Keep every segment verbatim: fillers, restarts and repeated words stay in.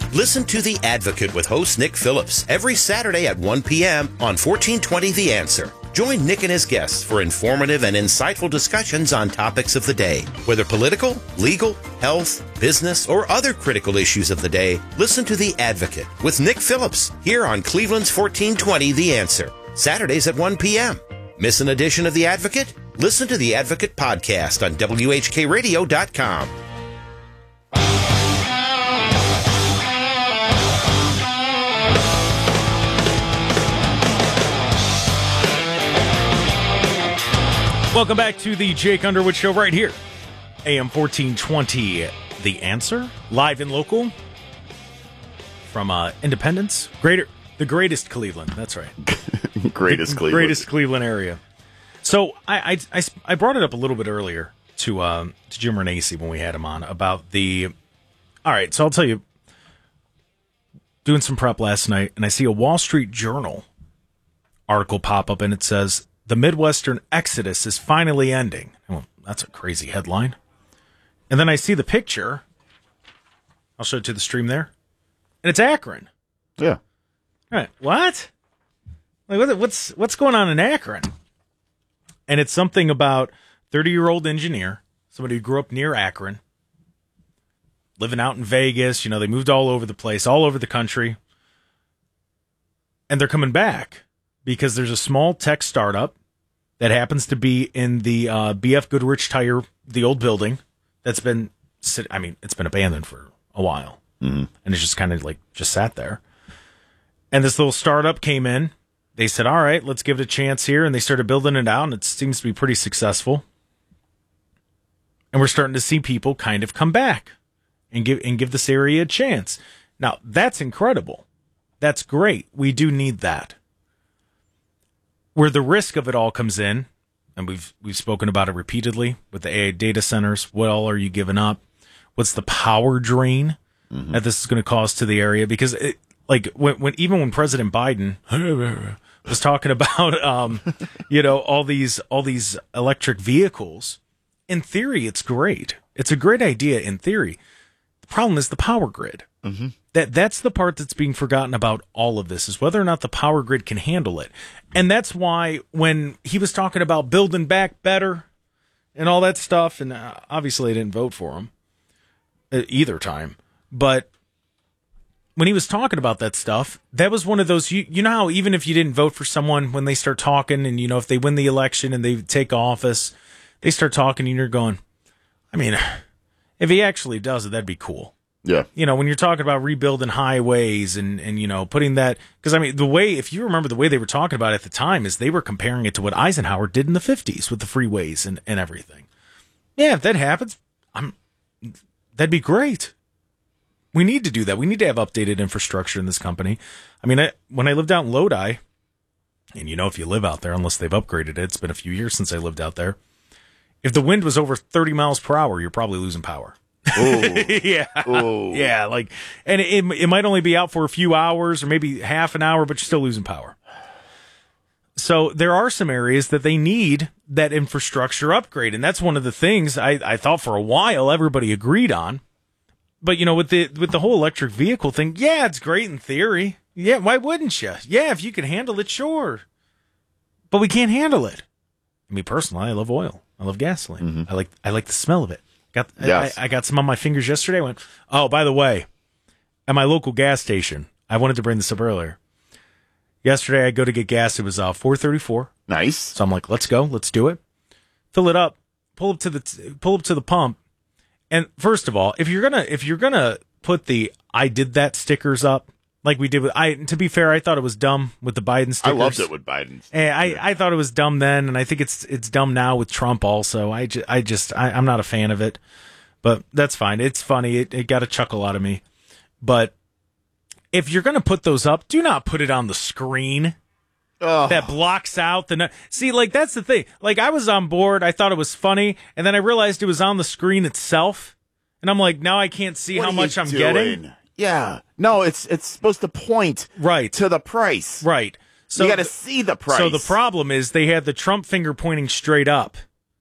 Listen to The Advocate with host Nick Phillips every Saturday at one p.m. on fourteen twenty The Answer. Join Nick and his guests for informative and insightful discussions on topics of the day. Whether political, legal, health, business, or other critical issues of the day, listen to The Advocate with Nick Phillips here on Cleveland's fourteen twenty The Answer. Saturdays at one p.m. Miss an edition of The Advocate? Listen to The Advocate podcast on W H K radio dot com. Welcome back to the Jake Underwood Show right here. A M fourteen twenty, The Answer, live and local from uh, Independence, greater, the greatest Cleveland. That's right. greatest the, Cleveland. Greatest Cleveland area. So I, I, I, I brought it up a little bit earlier to, um, to Jim Renacci when we had him on about the, all right, so I'll tell you, doing some prep last night, and I see a Wall Street Journal article pop up, and it says, "The Midwestern exodus is finally ending." Well, that's a crazy headline. And then I see the picture. I'll show it to the stream there. And it's Akron. Yeah. All right. What? Like, what- what's what's going on in Akron? And it's something about thirty-year-old engineer, somebody who grew up near Akron, living out in Vegas. You know, they moved all over the place, all over the country. And they're coming back because there's a small tech startup that happens to be in the uh, B F Goodrich Tire, the old building that's been, sit- I mean, it's been abandoned for a while. Mm-hmm. And it's just kind of like, just sat there. And this little startup came in. They said, all right, let's give it a chance here. And they started building it out, and it seems to be pretty successful. And we're starting to see people kind of come back and give and give this area a chance. Now, that's incredible. That's great. We do need that. Where the risk of it all comes in, and we've we've spoken about it repeatedly with the A I data centers, what all are you giving up? What's the power drain mm-hmm. that this is going to cause to the area? Because, it, like, when, when even when President Biden was talking about, um, you know, all these all these electric vehicles, in theory, it's great. It's a great idea in theory. The problem is the power grid. Mm-hmm. That that's the part that's being forgotten about all of this, is whether or not the power grid can handle it. And that's why when he was talking about building back better and all that stuff, and uh, obviously I didn't vote for him uh, either time, but when he was talking about that stuff, that was one of those, you, you know how even if you didn't vote for someone, when they start talking and, you know, if they win the election and they take office, they start talking and you're going, I mean, if he actually does it, that'd be cool. Yeah. You know, when you're talking about rebuilding highways and, and you know, putting that, because I mean, the way, if you remember the way they were talking about it at the time, is they were comparing it to what Eisenhower did in the fifties with the freeways and, and everything. Yeah, if that happens, I'm, that'd be great. We need to do that. We need to have updated infrastructure in this company. I mean, I, when I lived out in Lodi, and you know, if you live out there, unless they've upgraded it, it's been a few years since I lived out there. If the wind was over thirty miles per hour, you're probably losing power. Ooh. yeah. Ooh. Yeah. Like, and it, it might only be out for a few hours or maybe half an hour, but you're still losing power. So there are some areas that they need that infrastructure upgrade. And that's one of the things I, I thought for a while everybody agreed on. But, you know, with the with the whole electric vehicle thing, yeah, it's great in theory. Yeah, why wouldn't you? Yeah, if you can handle it, sure. But we can't handle it. I mean, personally, I love oil. I love gasoline. Mm-hmm. I like I like the smell of it. Got yes. I, I got some on my fingers yesterday. I went, oh, by the way, at my local gas station, I wanted to bring this up earlier. Yesterday, I go to get gas. It was uh, four thirty-four. Nice. So I'm like, let's go. Let's do it. Fill it up. Pull up to the t- pull up to the pump. And first of all, if you're gonna if you're gonna put the "I did that" stickers up, like we did with I, to be fair, I thought it was dumb with the Biden stickers. I loved it with Biden. And I, I thought it was dumb then, and I think it's it's dumb now with Trump also. I just, I just I, I'm not a fan of it, but that's fine. It's funny. It, it got a chuckle out of me. But if you're gonna put those up, do not put it on the screen. Oh. That blocks out the... See, like, that's the thing. Like, I was on board. I thought it was funny. And then I realized it was on the screen itself. And I'm like, now I can't see what how much I'm doing? getting. Yeah. No, it's it's supposed to point right to the price. Right. So you got to see the price. So the problem is they had the Trump finger pointing straight up.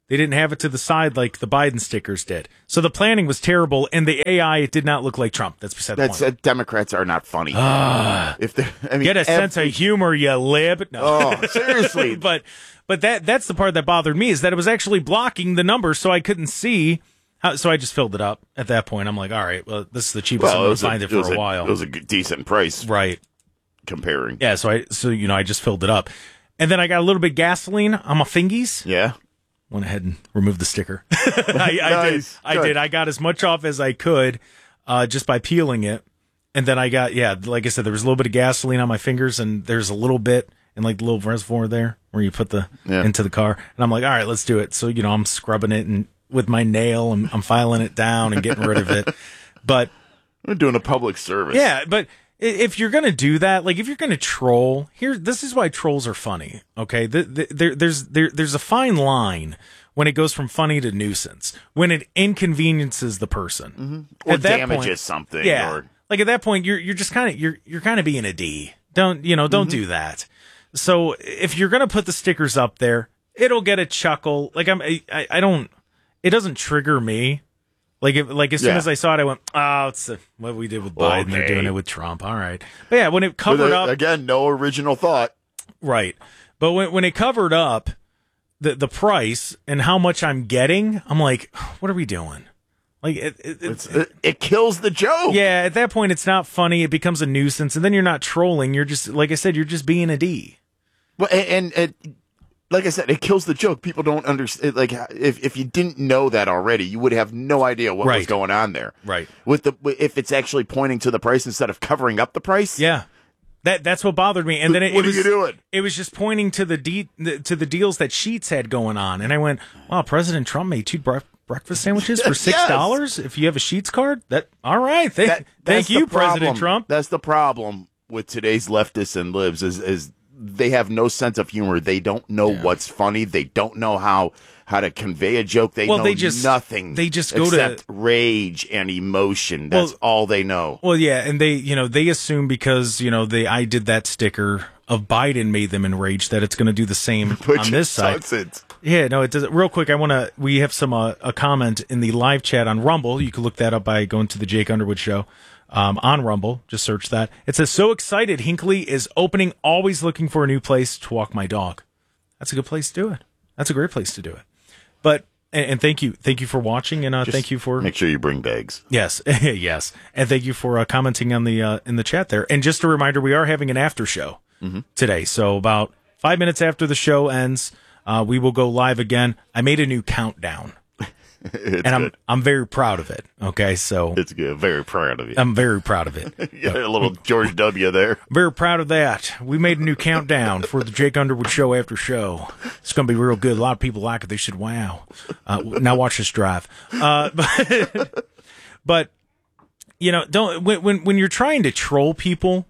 They didn't have it to the side like the Biden stickers did. So the planning was terrible, and the A I, it did not look like Trump. That's beside That's the uh, point. Democrats are not funny. Ah. if they, I mean, Get a every, sense of humor, you lib. No. Oh, seriously. but but that that's the part that bothered me, is that it was actually blocking the numbers, so I couldn't see. How, so I just filled it up. At that point, I'm like, all right, well, this is the cheapest well, I'm going to find a, it for was a while. It was a good- decent price, Right. comparing. Yeah, so I so you know I just filled it up, and then I got a little bit of gasoline on my fingies. Yeah. Went ahead and removed the sticker. I, I Nice. did. I Good. did. I got as much off as I could, uh, just by peeling it, and then I got yeah, like I said, there was a little bit of gasoline on my fingers, and there's a little bit in like the little reservoir there where you put the Yeah. into the car, and I'm like, all right, let's do it. So you know I'm scrubbing it and with my nail, and I'm filing it down and getting rid of it, but. We're doing a public service. Yeah, but i- if you're gonna do that, like if you're gonna troll, here, this is why trolls are funny. Okay, the, the, there, there's there, there's a fine line when it goes from funny to nuisance, when it inconveniences the person, Mm-hmm. Or At that damages point- something. Yeah, Or, like at that point, you're you're just kind of you're you're kind of being a D. Don't you know? Don't Mm-hmm. do that. So if you're gonna put the stickers up there, it'll get a chuckle. Like I'm, I, I I don't. It doesn't trigger me. Like if, like as soon Yeah. as I saw it, I went, "Oh, it's the, what we did with Biden. They're Okay. doing it with Trump." All right, but yeah, when it With covered a- up, again, no original thought. right? But when when it covered up the the price and how much I'm getting, I'm like, "What are we doing?" Like, it, it, It's, it's, it, it kills the joke. yeah, at that point, it's not funny. It becomes a nuisance, and then you're not trolling. You're just, like I said, you're just being a D. Well, and, and, and like I said, it kills the joke. People don't understand. Like, if if you didn't know that already, you would have no idea what was Right. going on there. Right. With the if it's actually pointing to the price instead of covering up the price. Yeah. That that's what bothered me, and then it, What it are was you doing? it was just pointing to the de- to the deals that Sheets had going on, and I went, "Wow, President Trump made two bre- breakfast sandwiches for six dollars if you have a Sheets card." That all right? Th- That- thank that's you, the problem. President Trump. That's the problem with today's leftists and libs is is they have no sense of humor. They don't know what's funny. They don't know how how to convey a joke. They Well, know they just- nothing. they just go to- except rage and emotion. That's Well- all they know. Well, yeah, and they you know they assume because you know they I did that sticker of Biden made them enraged that it's going to do the same Which on this side. nonsense. Yeah, no, it does. Real quick, I want to. We have some uh, a comment in the live chat on Rumble. You can look that up by going to the Jake Underwood Show um, on Rumble. Just search that. It says, "So excited! Hinkley is opening. Always looking for a new place to walk my dog. That's a good place to do it. That's a great place to do it. But and, and thank you, thank you for watching, and uh, Just thank you for make sure you bring bags. yes, yes, and thank you for uh, commenting on the uh, in the chat there. And just a reminder, we are having an after show today. So about five minutes after the show ends. Uh, we will go live again. I made a new countdown, It's and I'm good. I'm very proud of it. Okay, so It's good. Very proud of you. I'm very proud of it. You got a little George W. there. Very proud of that. We made a new countdown for the Jake Underwood Show after show. It's going to be real good. A lot of people like it. They should wow. Uh, now watch this drive. Uh, but, but you know, don't when when when you're trying to troll people.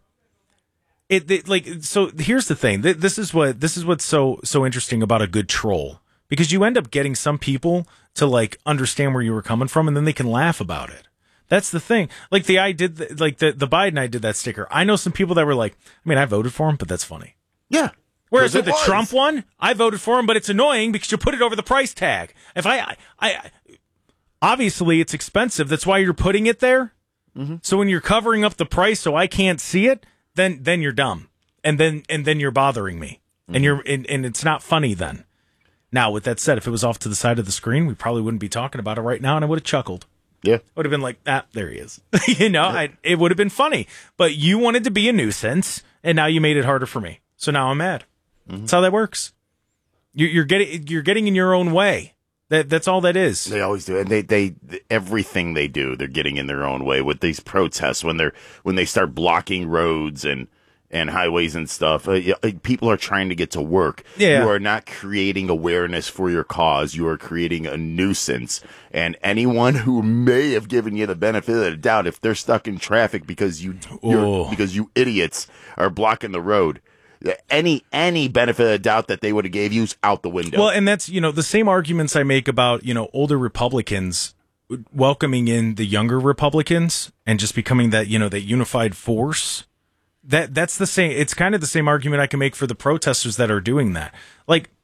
It, it like so. Here's the thing. Th- This is what this is what's so so interesting about a good troll, because you end up getting some people to like understand where you were coming from, and then they can laugh about it. That's the thing. Like the I did the, like the the Biden I did that sticker. I know some people that were like, I mean, I voted for him, but that's funny. Yeah. Whereas 'Cause with it the was. Trump one, I voted for him, but it's annoying because you put it over the price tag. If I, I, I obviously it's expensive. That's why you're putting it there. Mm-hmm. So when you're covering up the price so I can't see it, then then you're dumb, and then and then you're bothering me, Mm-hmm. and you're and, and it's not funny then. Now, with that said, if it was off to the side of the screen, we probably wouldn't be talking about it right now, and I would have chuckled. Yeah. I would have been like, ah, there he is. you know, I, it would have been funny. But you wanted to be a nuisance, and now you made it harder for me. So now I'm mad. Mm-hmm. That's how that works. You're, you're getting you're getting in your own way. That that's all that is. They always do, and they, they everything they do, they're getting in their own way with these protests when they're when they start blocking roads and and highways and stuff. Uh, yeah, uh, people are trying to get to work. Yeah. You are not creating awareness for your cause. You are creating a nuisance. And anyone who may have given you the benefit of the doubt, if they're stuck in traffic because you you're, Oh. because you idiots are blocking the road, any any benefit of the doubt that they would have gave you is out the window. Well, and that's, you know, the same arguments I make about, you know, older Republicans welcoming in the younger Republicans and just becoming that, you know, that unified force. That that's the same. It's kind of the same argument I can make for the protesters that are doing that. Like,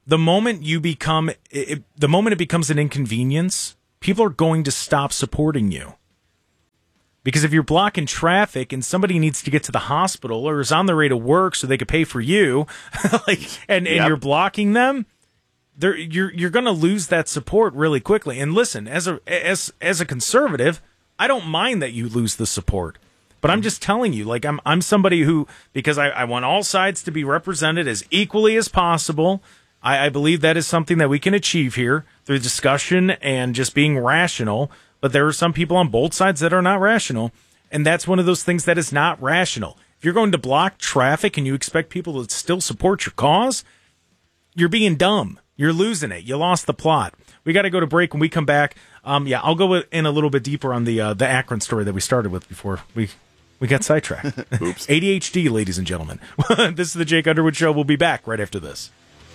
The moment you become, it, the moment it becomes an inconvenience, people are going to stop supporting you. Because if you're blocking traffic and somebody needs to get to the hospital or is on their way to work so they could pay for you, like, and, and Yep. you're blocking them, they're, you're you're going to lose that support really quickly. And listen, as a as as a conservative, I don't mind that you lose the support. But I'm just telling you, like, I'm I'm somebody who, because I, I want all sides to be represented as equally as possible. I, I believe that is something that we can achieve here through discussion and just being rational. But there are some people on both sides that are not rational. And that's one of those things that is not rational. If you're going to block traffic and you expect people to still support your cause, you're being dumb. You're losing it. You lost the plot. We got to go to break. When we come back, um, yeah, I'll go in a little bit deeper on the uh, the Akron story that we started with before we, we got sidetracked. Oops. A D H D, ladies and gentlemen. This is the Jake Underwood Show. We'll be back right after this.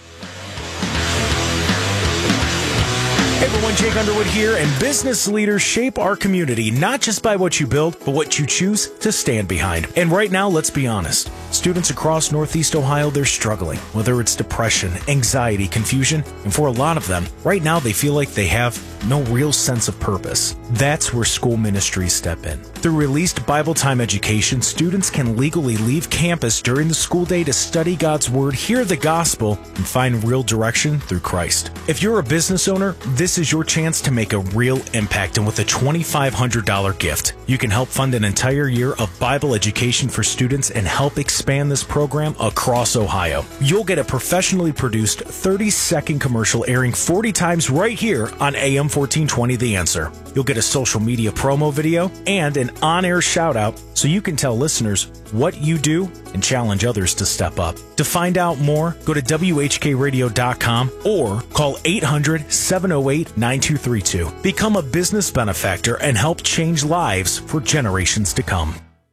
Hey everyone, Jake Underwood here, and business leaders shape our community not just by what you build, but what you choose to stand behind. And right now, let's be honest. Students across Northeast Ohio, they're struggling, whether it's depression, anxiety, confusion, and for a lot of them, right now they feel like they have no real sense of purpose. That's where school ministries step in. Through released Bible time education, students can legally leave campus during the school day to study God's Word, hear the gospel, and find real direction through Christ. If you're a business owner, this is your chance to make a real impact, and with a twenty-five hundred dollars gift, you can help fund an entire year of Bible education for students and help expand this program across Ohio. You'll get a professionally produced thirty-second commercial airing forty times right here on A M fourteen twenty The Answer. You'll get a social media promo video and an on-air shout-out so you can tell listeners what you do and challenge others to step up. To find out more, go to W H K radio dot com or call eight hundred, seven oh eight, nine two three two. Become a business benefactor and help change lives for generations to come.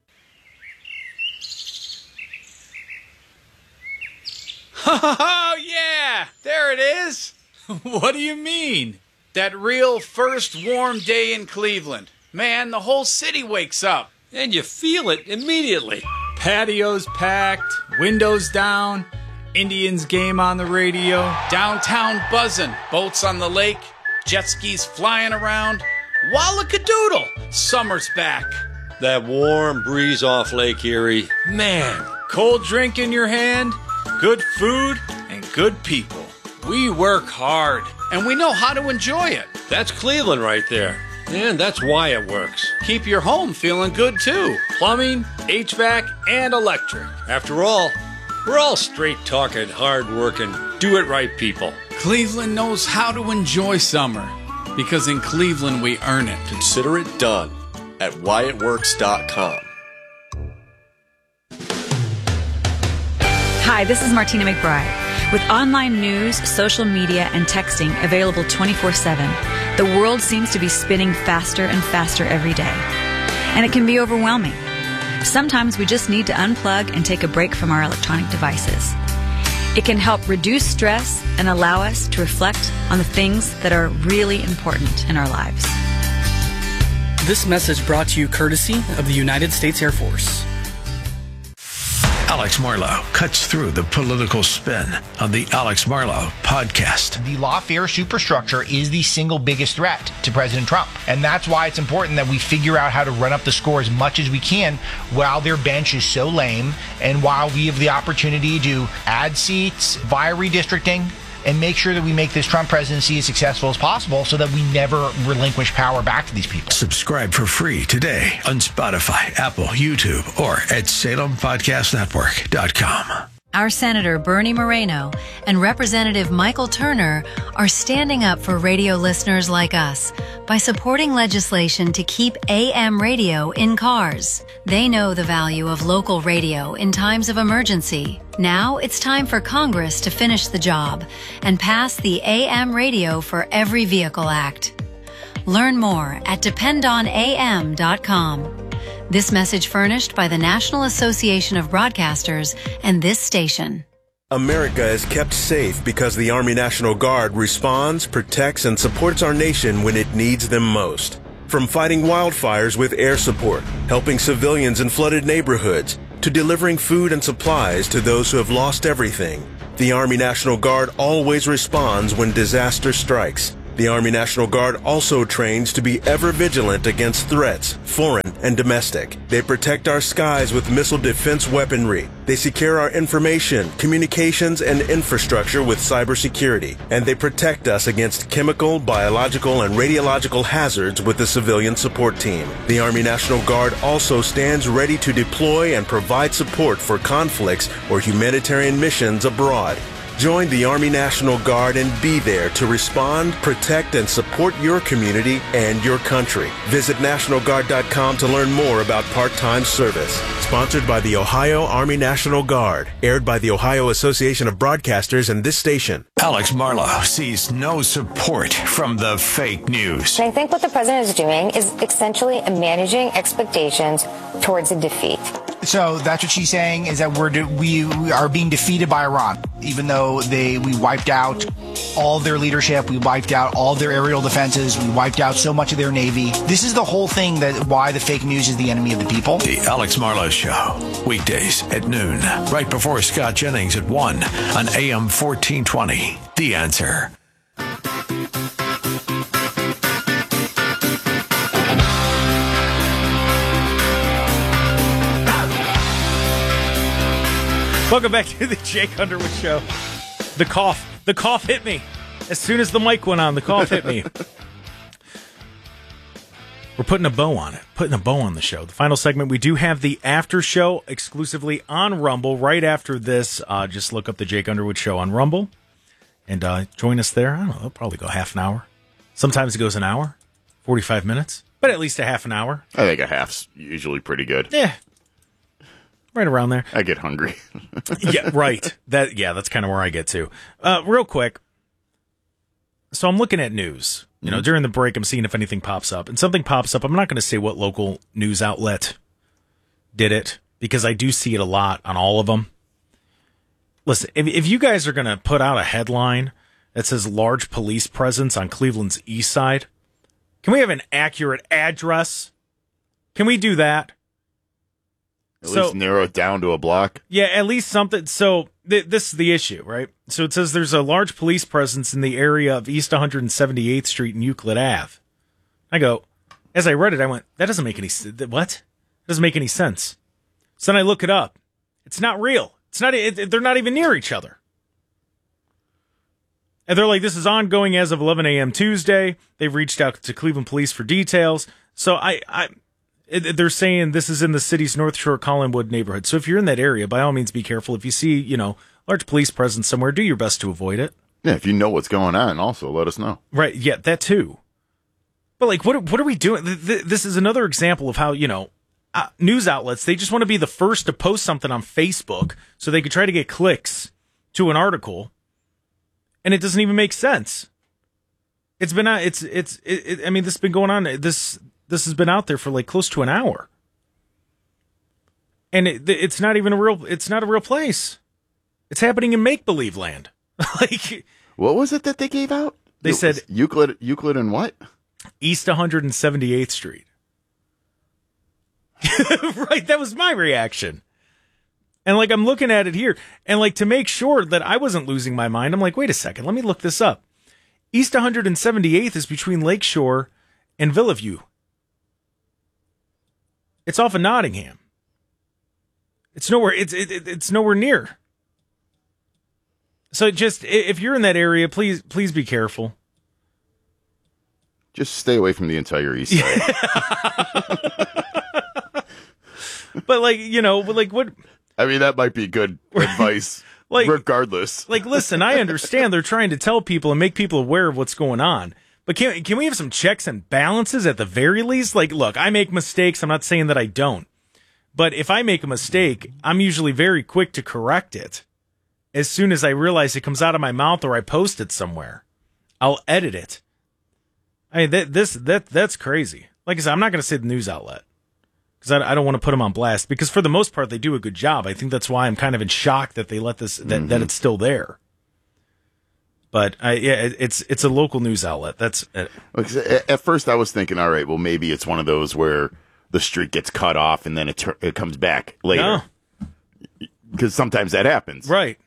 Oh, yeah! There it is! What do you mean? That real first warm day in Cleveland. Man, the whole city wakes up. And you feel it immediately. Patios packed, windows down, Indians game on the radio. Downtown buzzing, boats on the lake, jet skis flying around. Wallakadoodle! Summer's back. That warm breeze off Lake Erie. Man, cold drink in your hand, good food, and good people. We work hard. And we know how to enjoy it. That's Cleveland right there. And that's why it works. Keep your home feeling good, too. Plumbing, H V A C, and electric. After all, we're all straight-talking, hard-working, do-it-right people. Cleveland knows how to enjoy summer. Because in Cleveland, we earn it. Consider it done at why it works dot com. Hi, this is Martina McBride. With online news, social media, and texting available twenty-four seven, the world seems to be spinning faster and faster every day. And it can be overwhelming. Sometimes we just need to unplug and take a break from our electronic devices. It can help reduce stress and allow us to reflect on the things that are really important in our lives. This message brought to you courtesy of the United States Air Force. Alex Marlow cuts through the political spin on the Alex Marlow podcast. The lawfare superstructure is the single biggest threat to President Trump. And that's why it's important that we figure out how to run up the score as much as we can while their bench is so lame and while we have the opportunity to add seats via redistricting and make sure that we make this Trump presidency as successful as possible so that we never relinquish power back to these people. Subscribe for free today on Spotify, Apple, YouTube, or at Salem Podcast Network dot com. Our Senator Bernie Moreno and Representative Michael Turner are standing up for radio listeners like us by supporting legislation to keep A M radio in cars. They know the value of local radio in times of emergency. Now it's time for Congress to finish the job and pass the A M Radio for Every Vehicle Act. Learn more at depend on A M dot com. This message furnished by the National Association of Broadcasters and this station. America is kept safe because the Army National Guard responds, protects, and supports our nation when it needs them most. From fighting wildfires with air support, helping civilians in flooded neighborhoods, to delivering food and supplies to those who have lost everything, The Army National Guard always responds when disaster strikes. The Army National Guard also trains to be ever vigilant against threats, foreign and domestic. They protect our skies with missile defense weaponry. They secure our information, communications, and infrastructure with cybersecurity. And they protect us against chemical, biological, and radiological hazards with the civilian support team. The Army National Guard also stands ready to deploy and provide support for conflicts or humanitarian missions abroad. Join the Army National Guard and be there to respond, protect, and support your community and your country. Visit National Guard dot com to learn more about part-time service. Sponsored by the Ohio Army National Guard. Aired by the Ohio Association of Broadcasters and this station. Alex Marlow sees no support from the fake news. I think what the president is doing is essentially managing expectations towards a defeat. So that's what she's saying, is that we're de- we, we are being defeated by Iran, even though they we wiped out all their leadership, we wiped out all their aerial defenses, we wiped out so much of their navy. This is the whole thing that why the fake news is the enemy of the people. The Alex Marlow Show, weekdays at noon, right before Scott Jennings at one on A M fourteen twenty. The Answer. Welcome back to the Jake Underwood Show. The cough. The cough hit me. As soon as the mic went on, the cough hit me. We're putting a bow on it. Putting a bow on the show. The final segment, we do have the after show exclusively on Rumble. Right after this, uh, just look up the Jake Underwood Show on Rumble. And uh, join us there. I don't know. It'll probably go half an hour. Sometimes it goes an hour. forty-five minutes. But at least a half an hour. I think a half's usually pretty good. Yeah. Right around there. I get hungry. Yeah, right. That yeah, that's kind of where I get to. Uh, real quick. So I'm looking at news. You know, mm-hmm. during the break, I'm seeing if anything pops up. And something pops up. I'm not going to say what local news outlet did it, because I do see it a lot on all of them. Listen, if, if you guys are going to put out a headline that says large police presence on Cleveland's east side, can we have an accurate address? Can we do that? At so, least narrow it down to a block. Yeah, at least something. So th- this is the issue, right? So it says there's a large police presence in the area of East one hundred seventy-eighth Street and Euclid Avenue. I go, as I read it, I went, that doesn't make any sense. What? It doesn't make any sense. So then I look it up. It's not real. It's not. It, they're not even near each other. And they're like, this is ongoing as of eleven a.m. Tuesday. They've reached out to Cleveland Police for details. So I, I, it, they're saying this is in the city's North Shore Collinwood neighborhood. So if you're in that area, by all means, be careful. If you see, you know, large police presence somewhere, do your best to avoid it. Yeah, if you know what's going on, also let us know. Right. Yeah, that too. But like, what what are we doing? This is another example of how, you know, uh, news outlets, they just want to be the first to post something on Facebook so they could try to get clicks to an article. And it doesn't even make sense. It's been out. It's it's. It, it, I mean, this has been going on. This this has been out there for like close to an hour, and it, it's not even a real. It's not a real place. It's happening in make believe land. Like, what was it that they gave out? They it said Euclid, Euclid, and what? East one hundred seventy-eighth Street. Right, that was my reaction. And, like, I'm looking at it here, and, like, to make sure that I wasn't losing my mind, I'm like, wait a second, let me look this up. East one hundred seventy-eighth is between Lakeshore and Villaview. It's off of Nottingham. It's nowhere, it's it, it's nowhere near. So just, if you're in that area, please, please be careful. Just stay away from the entire east side. But, like, you know, like, what... I mean, that might be good advice, like, regardless. Like, listen, I understand they're trying to tell people and make people aware of what's going on. But can, can we have some checks and balances at the very least? Like, look, I make mistakes. I'm not saying that I don't. But if I make a mistake, I'm usually very quick to correct it. As soon as I realize it comes out of my mouth or I post it somewhere, I'll edit it. I mean, that, this, that, that's crazy. Like I said, I'm not going to say the news outlet. Because I, I don't want to put them on blast. Because for the most part, they do a good job. I think that's why I'm kind of in shock that they let this, that, mm-hmm. that it's still there. But I, yeah, it, it's it's a local news outlet. That's uh, at first I was thinking, all right, well maybe it's one of those where the street gets cut off and then it ter- it comes back later. Because no. sometimes that happens, right?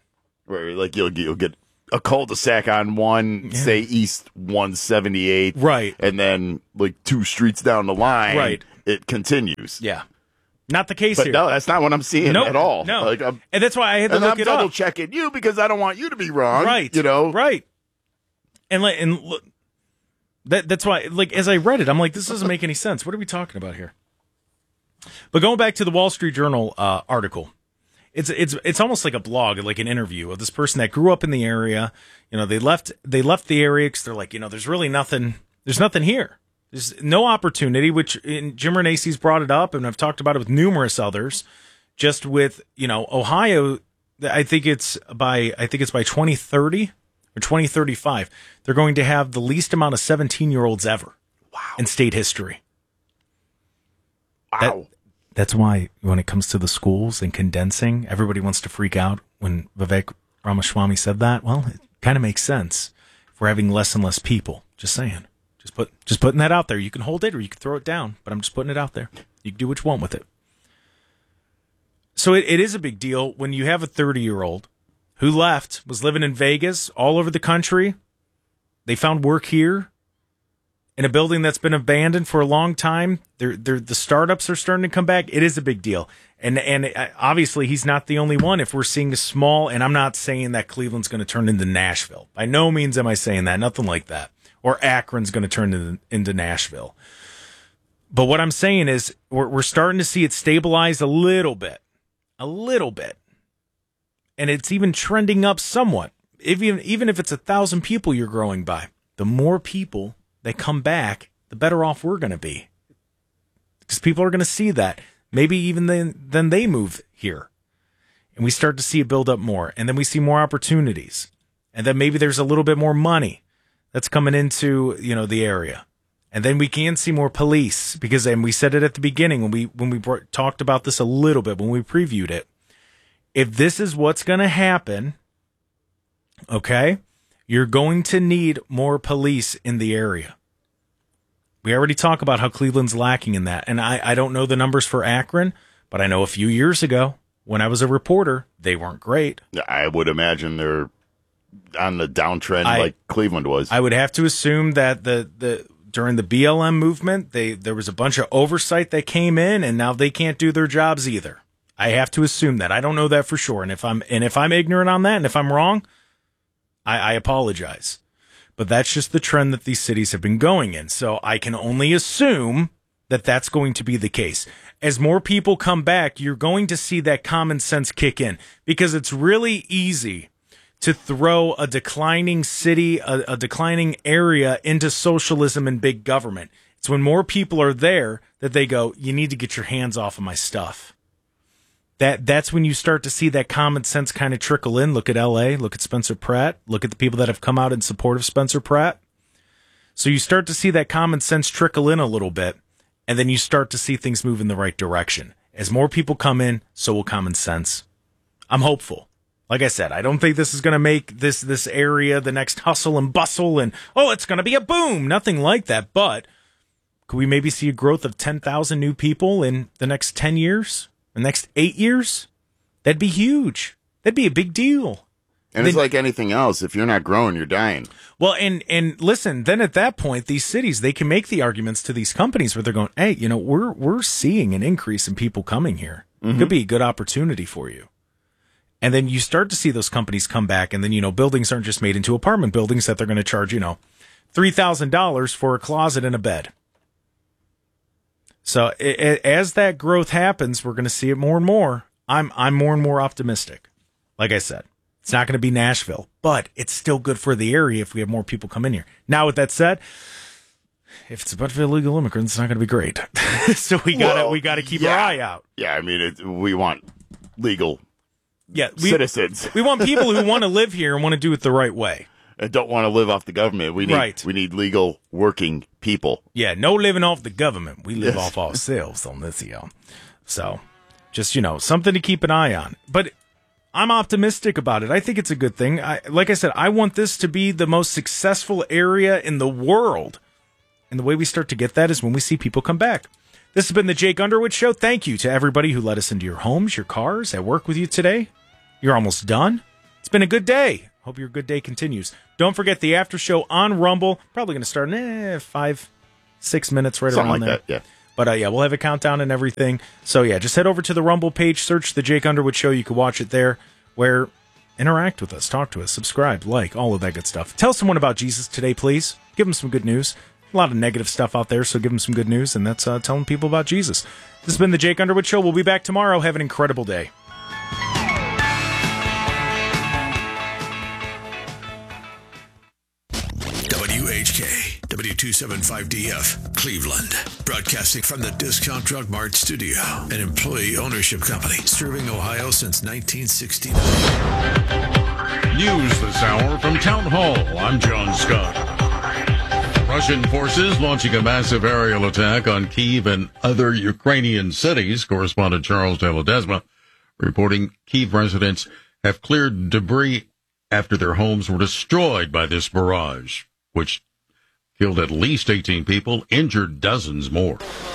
Where like you'll you'll get a cul-de-sac on one, Yeah. say East one seventy-eight, right, and then like two streets down the line, right, it continues. Yeah, not the case but here. no, that's not what I'm seeing Nope, at all. No, like, I'm, and that's why I had to and look I'm it double up. checking you because I don't want you to be wrong. Right, you know, right, and like and look, that that's why like as I read it, I'm like, this doesn't make any sense. What are we talking about here? But going back to the Wall Street Journal uh, article. It's it's it's almost like a blog, like an interview of this person that grew up in the area. You know, they left they left the area because they're like, you know, there's really nothing. There's nothing here. There's no opportunity. Which in, Jim Renace's brought it up, and I've talked about it with numerous others. Just with you know Ohio, I think it's by I think it's by twenty thirty or twenty thirty-five, they're going to have the least amount of seventeen year olds ever. Wow. In state history. Wow. That, That's why when it comes to the schools and condensing, everybody wants to freak out when Vivek Ramaswamy said that. Well, it kind of makes sense if we're having less and less people. Just saying. Just put just putting that out there. You can hold it or you can throw it down, but I'm just putting it out there. You can do what you want with it. So it, it is a big deal when you have a thirty-year-old who left, was living in Vegas, all over the country. They found work here. In a building that's been abandoned for a long time, they're, they're, the startups are starting to come back. It is a big deal. And and obviously, he's not the only one. If we're seeing a small, and I'm not saying that Cleveland's going to turn into Nashville. By no means am I saying that. Nothing like that. Or Akron's going to turn into, into Nashville. But what I'm saying is we're, we're starting to see it stabilize a little bit. A little bit. And it's even trending up somewhat. Even, even if it's a thousand people you're growing by, the more people they come back, the better off we're going to be. Because people are going to see that. Maybe even then, then they move here. And we start to see it build up more. And then we see more opportunities. And then maybe there's a little bit more money that's coming into, you know, the area. And then we can see more police. Because, and we said it at the beginning when we, when we brought, talked about this a little bit, when we previewed it. If this is what's going to happen, okay, you're going to need more police in the area. We already talk about how Cleveland's lacking in that. And I, I don't know the numbers for Akron, but I know a few years ago when I was a reporter, they weren't great. I would imagine they're on the downtrend I, like Cleveland was. I would have to assume that the, the during the B L M movement, they there was a bunch of oversight that came in, and now they can't do their jobs either. I have to assume that. I don't know that for sure. And if I'm and if I'm ignorant on that, and if I'm wrong, I, I apologize. But that's just the trend that these cities have been going in. So I can only assume that that's going to be the case. As more people come back, you're going to see that common sense kick in, because it's really easy to throw a declining city, a, a declining area into socialism and big government. It's when more people are there that they go, you need to get your hands off of my stuff. That that's when you start to see that common sense kind of trickle in. Look at L A, look at Spencer Pratt, look at the people that have come out in support of Spencer Pratt. So you start to see that common sense trickle in a little bit, and then you start to see things move in the right direction. As more people come in, so will common sense. I'm hopeful. Like I said, I don't think this is going to make this this area the next hustle and bustle and, oh, it's going to be a boom. Nothing like that. But could we maybe see a growth of ten thousand new people in the next ten years? The next eight years? That'd be huge. That'd be a big deal. And then, it's like anything else. If you're not growing, you're dying. Well, and and listen, then at that point, these cities, they can make the arguments to these companies where they're going, hey, you know, we're we're seeing an increase in people coming here. Mm-hmm. Could be a good opportunity for you. And then you start to see those companies come back, and then, you know, buildings aren't just made into apartment buildings that they're going to charge, you know, three thousand dollars for a closet and a bed. So it, as that growth happens, we're going to see it more and more. I'm I'm more and more optimistic. Like I said, it's not going to be Nashville, but it's still good for the area if we have more people come in here. Now, with that said, if it's a bunch of illegal immigrants, it's not going to be great. So we got to well, we got to keep yeah. our eye out. Yeah, I mean, it, we want legal yeah, we, citizens. We want people who want to live here and want to do it the right way. And don't want to live off the government. We need right. we need legal working people. Yeah, no living off the government. We live Yes. off ourselves on this, yo. So, just, you know, something to keep an eye on. But I'm optimistic about it. I think it's a good thing. I, like I said, I want this to be the most successful area in the world. And the way we start to get that is when we see people come back. This has been the Jake Underwood Show. Thank you to everybody who let us into your homes, your cars, at work with you today. You're almost done. It's been a good day. Hope your good day continues. Don't forget the after show on Rumble. Probably going to start in eh, five, six minutes right Something around like there. that, yeah. But uh, yeah, we'll have a countdown and everything. So yeah, just head over to the Rumble page, search The Jake Underwood Show. You can watch it there, where interact with us, talk to us, subscribe, like, all of that good stuff. Tell someone about Jesus today, please. Give them some good news. A lot of negative stuff out there, so give them some good news, and that's uh, telling people about Jesus. This has been The Jake Underwood Show. We'll be back tomorrow. Have an incredible day. W H K, W two seventy-five D F, Cleveland. Broadcasting from the Discount Drug Mart studio, an employee ownership company serving Ohio since nineteen sixty-nine. News this hour from Town Hall. I'm John Scott. Russian forces launching a massive aerial attack on Kyiv and other Ukrainian cities. Correspondent Charles De Ledesma reporting Kyiv residents have cleared debris after their homes were destroyed by this barrage, which killed at least eighteen people, injured dozens more.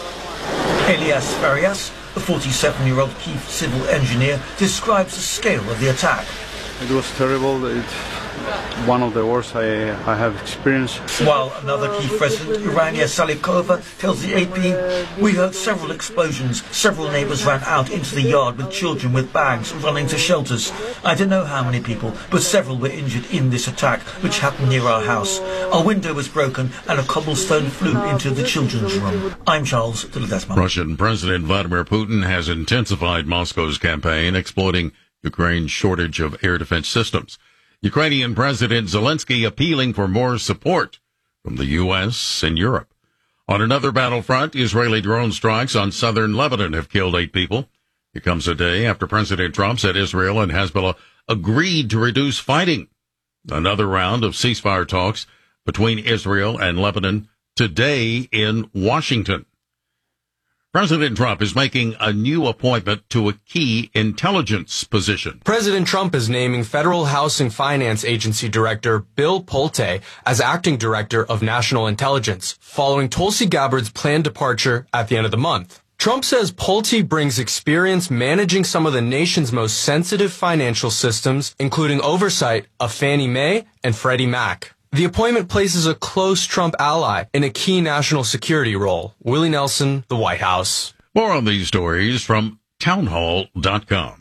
Elias Farias, the forty-seven-year-old Kyiv civil engineer, describes the scale of the attack. It was terrible. It, one of the worst I, I have experienced. While another Kyiv resident, Urania Salikova, tells the A P, we heard several explosions. Several neighbors ran out into the yard with children with bags running to shelters. I don't know how many people, but several were injured in this attack, which happened near our house. Our window was broken and a cobblestone flew into the children's room. I'm Charles de Ledesma. Russian President Vladimir Putin has intensified Moscow's campaign, exploiting Ukraine's shortage of air defense systems. Ukrainian President Zelensky appealing for more support from the U S and Europe. On another battlefront, Israeli drone strikes on southern Lebanon have killed eight people. It comes a day after President Trump said Israel and Hezbollah agreed to reduce fighting. Another round of ceasefire talks between Israel and Lebanon today in Washington. President Trump is making a new appointment to a key intelligence position. President Trump is naming Federal Housing Finance Agency Director Bill Pulte as acting director of national intelligence, following Tulsi Gabbard's planned departure at the end of the month. Trump says Pulte brings experience managing some of the nation's most sensitive financial systems, including oversight of Fannie Mae and Freddie Mac. The appointment places a close Trump ally in a key national security role. Willie Nelson, the White House. More on these stories from townhall dot com.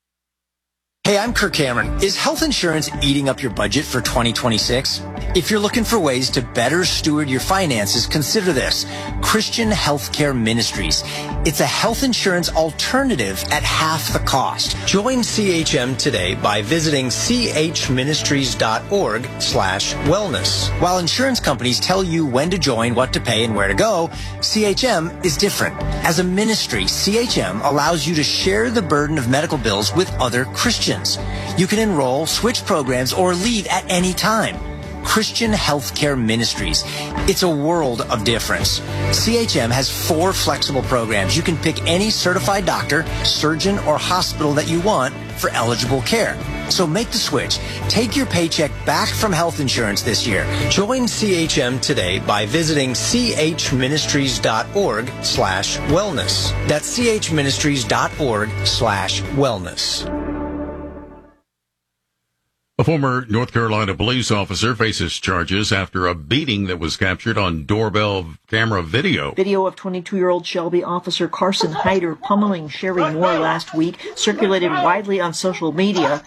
Hey, I'm Kirk Cameron. Is health insurance eating up your budget for twenty twenty-six? If you're looking for ways to better steward your finances, consider this. Christian Healthcare Ministries. It's a health insurance alternative at half the cost. Join C H M today by visiting chministries.org slash wellness. While insurance companies tell you when to join, what to pay, and where to go, C H M is different. As a ministry, C H M allows you to share the burden of medical bills with other Christians. You can enroll, switch programs, or leave at any time. Christian Healthcare Ministries. It's a world of difference. C H M has four flexible programs. You can pick any certified doctor, surgeon, or hospital that you want for eligible care. So make the switch. Take your paycheck back from health insurance this year. Join C H M today by visiting chministries.org slash wellness. That's chministries.org slash wellness. A former North Carolina police officer faces charges after a beating that was captured on doorbell camera video. Video of twenty-two-year-old Shelby officer Carson Hyder pummeling Sherry Moore last week circulated widely on social media.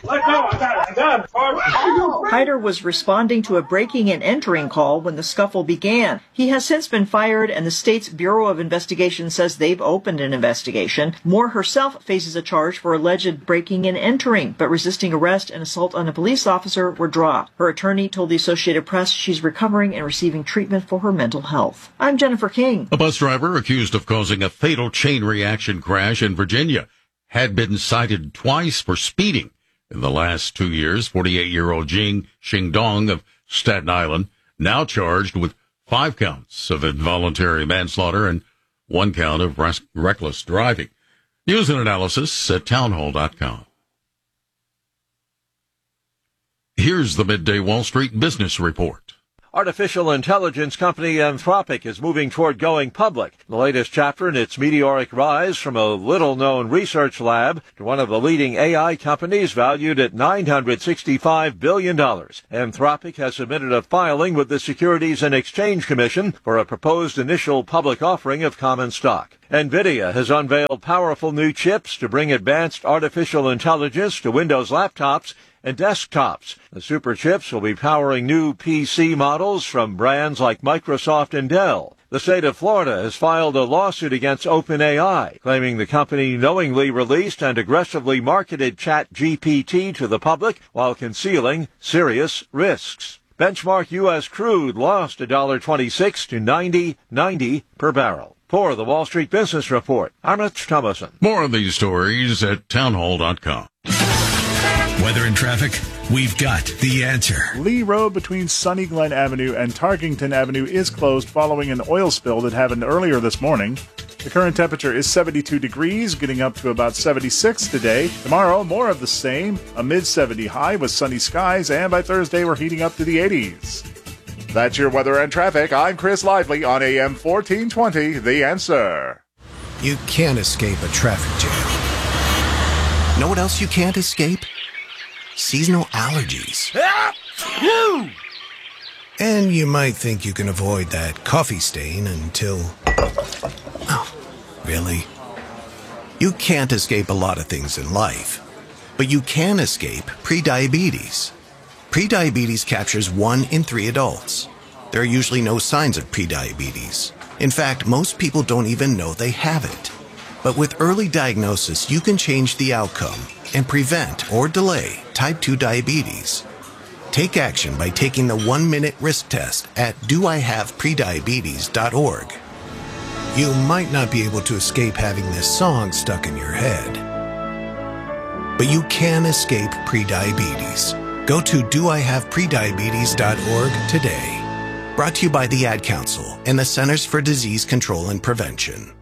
Hyder was responding to a breaking and entering call when the scuffle began. He has since been fired, and the state's Bureau of Investigation says they've opened an investigation. Moore herself faces a charge for alleged breaking and entering, but resisting arrest and assault on a police officer were dropped. Her attorney told the Associated Press she's recovering and receiving treatment for her mental health. I'm Jennifer King. A bus driver accused of causing a fatal chain reaction crash in Virginia had been cited twice for speeding in the last two years. forty-eight-year-old Jing Xingdong of Staten Island, now charged with five counts of involuntary manslaughter and one count of res- reckless driving. News and analysis at townhall dot com. Here's the Midday Wall Street Business Report. Artificial intelligence company Anthropic is moving toward going public. The latest chapter in its meteoric rise from a little-known research lab to one of the leading A I companies valued at nine hundred sixty-five billion dollars. Anthropic has submitted a filing with the Securities and Exchange Commission for a proposed initial public offering of common stock. NVIDIA has unveiled powerful new chips to bring advanced artificial intelligence to Windows laptops and desktops. The super chips will be powering new P C models from brands like Microsoft and Dell. The state of Florida has filed a lawsuit against OpenAI, claiming the company knowingly released and aggressively marketed ChatGPT to the public while concealing serious risks. Benchmark U S crude lost one dollar twenty-six to ninety ninety per barrel. For the Wall Street Business Report, I'm Rich Thomason. More of these stories at townhall dot com. Weather and traffic, we've got the answer. Lee Road between Sunny Glen Avenue and Tarkington Avenue is closed following an oil spill that happened earlier this morning. The current temperature is seventy-two degrees, getting up to about seventy-six today. Tomorrow, more of the same, a mid seventy high with sunny skies, and by Thursday, we're heating up to the eighties. That's your weather and traffic. I'm Chris Lively on A M fourteen twenty, The Answer. You can't escape a traffic jam. Know what else you can't escape? Seasonal allergies. And you might think you can avoid that coffee stain until... Oh, really? You can't escape a lot of things in life, but you can escape prediabetes. Prediabetes captures one in three adults. There are usually no signs of prediabetes. In fact, most people don't even know they have it. But with early diagnosis, you can change the outcome and prevent or delay type two diabetes. Take action by taking the one-minute risk test at do I have prediabetes dot org. You might not be able to escape having this song stuck in your head, but you can escape prediabetes. Go to do I have prediabetes dot org today. Brought to you by the Ad Council and the Centers for Disease Control and Prevention.